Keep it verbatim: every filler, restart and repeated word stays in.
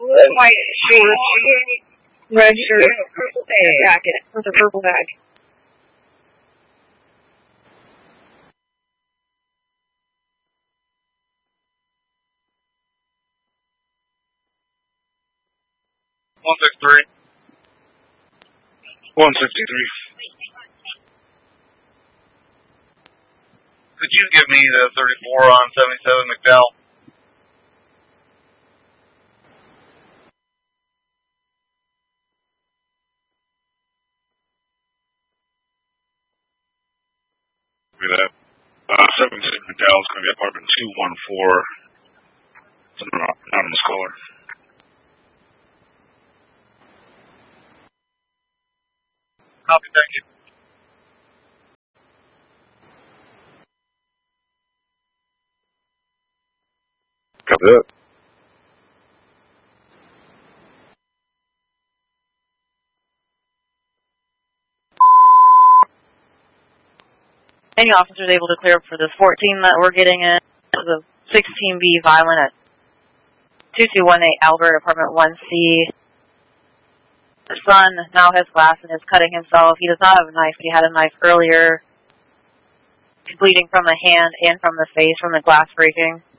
white shorts, red shirt, purple jacket with a purple bag. One six three. One sixty three. Could you give me the thirty-four on seventy-seven McDowell? Look at that. Uh, seventy-six McDowell's going to be apartment two one four. It's an anonymous caller. Copy, thank you. Copy that. Any officers able to clear up for this fourteen that we're getting in? The sixteen B violent at two two one eight Albert, apartment one C. Her son now has glass and is cutting himself. He does not have a knife, but he had a knife earlier. He's bleeding from the hand and from the face from the glass breaking.